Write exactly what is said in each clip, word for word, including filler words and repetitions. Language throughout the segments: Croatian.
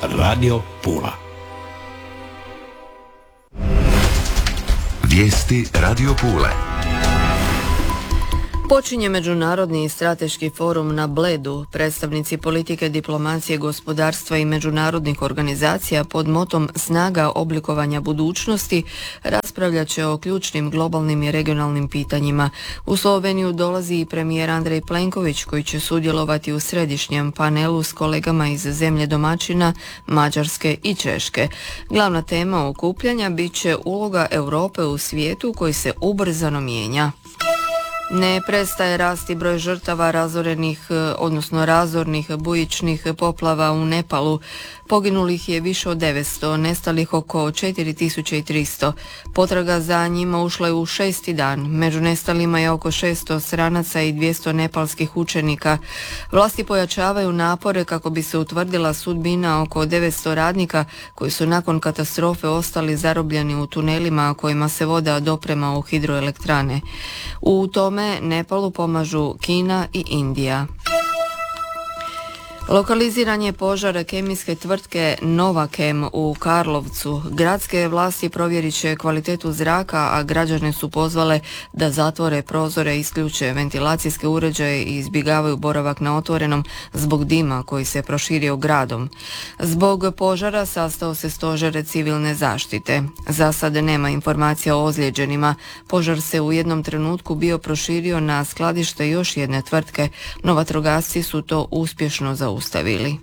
Radio Pula. Vijesti Radio Pule. Počinje Međunarodni strateški forum na Bledu. Predstavnici politike, diplomacije, gospodarstva i međunarodnih organizacija pod motom Snaga oblikovanja budućnosti raspravljat će o ključnim globalnim i regionalnim pitanjima. U Sloveniju dolazi i premijer Andrej Plenković koji će sudjelovati u središnjem panelu s kolegama iz zemlje domaćina Mađarske i Češke. Glavna tema okupljanja bit će uloga Europe u svijetu koji se ubrzano mijenja. Ne prestaje rasti broj žrtava razorenih, odnosno razornih bujičnih poplava u Nepalu. Poginulih je više od devetsto, nestalih oko četiri tisuće tristo. Potraga za njima ušla je u šesti dan. Među nestalima je oko šesto stranaca i dvjesto nepalskih učenika. Vlasti pojačavaju napore kako bi se utvrdila sudbina oko devetsto radnika koji su nakon katastrofe ostali zarobljeni u tunelima kojima se voda doprema u hidroelektrane. U tome Nepalu pomažu Kina i Indija. Lokaliziran je požar kemijske tvrtke Novakem u Karlovcu. Gradske vlasti provjerit će kvalitetu zraka, a građane su pozvale da zatvore prozore, isključe ventilacijske uređaje i izbjegavaju boravak na otvorenom zbog dima koji se proširio gradom. Zbog požara sastao se stožer civilne zaštite. Za sad nema informacija o ozlijeđenima. Požar se u jednom trenutku bio proširio na skladište još jedne tvrtke, no vatrogasci su to uspješno zaustavili. Ustavili.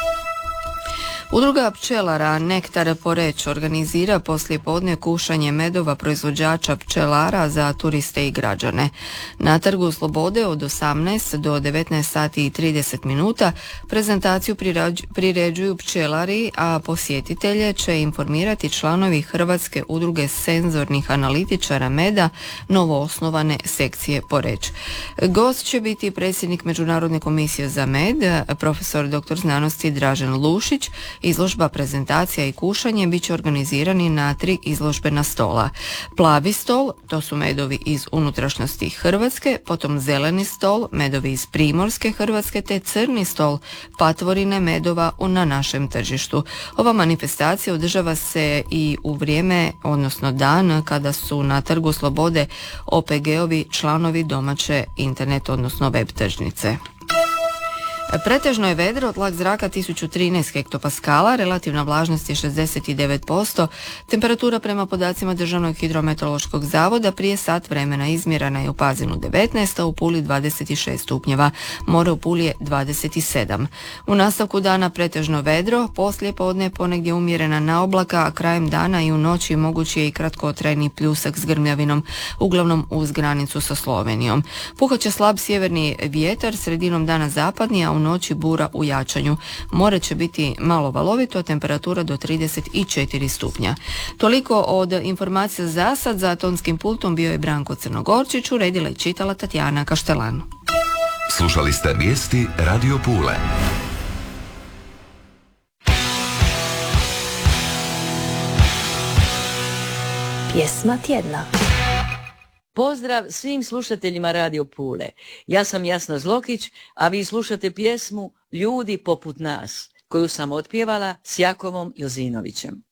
Udruga pčelara Nektar Poreč organizira poslijepodne kušanje medova proizvođača pčelara za turiste i građane. Na Trgu Slobode od osamnaest do devetnaest sati i trideset minuta prezentaciju priređuju pčelari, a posjetitelje će informirati članovi Hrvatske udruge senzornih analitičara meda novoosnovane sekcije Poreč. Gost će biti predsjednik Međunarodne komisije za med, profesor doktor znanosti Dražen Lušić. Izložba, prezentacija i kušanje bit će organizirani na tri izložbena stola. Plavi stol, to su medovi iz unutrašnjosti Hrvatske, potom zeleni stol, medovi iz primorske Hrvatske, te crni stol, patvorine medova na našem tržištu. Ova manifestacija održava se i u vrijeme, odnosno dan, kada su na Trgu Slobode O P G-ovi članovi domaće internet, odnosno web tržnice. Pretežno je vedro, tlak zraka tisuću trinaest hektopaskala, relativna vlažnost je šezdeset devet posto, temperatura prema podacima Državnog hidrometeorološkog zavoda prije sat vremena izmjerena je u Pazinu devetnaest, a u Puli dvadeset šest stupnjeva, more u Puli je dvadeset sedam. U nastavku dana pretežno vedro, poslije podne ponegdje umjerena naoblaka, a krajem dana i u noći mogući je i kratkotrajni pljusak s grmljavinom, uglavnom uz granicu sa Slovenijom. Puhat će slab sjeverni vjetar, sredinom dana zapadni, a u noći bura u jačanju. More će biti malo valovito, temperatura do trideset četiri stupnja. Toliko od informacija za sad. Za tonskim pultom bio je Branko Crnogorčić, uredila i čitala Tatjana Kaštelan. Slušali ste vijesti Radio Pule. Pjesma tjedna. Pozdrav svim slušateljima Radio Pule. Ja sam Jasna Zlokić, a vi slušate pjesmu Ljudi poput nas, koju sam otpjevala s Jakovom Jozinovićem.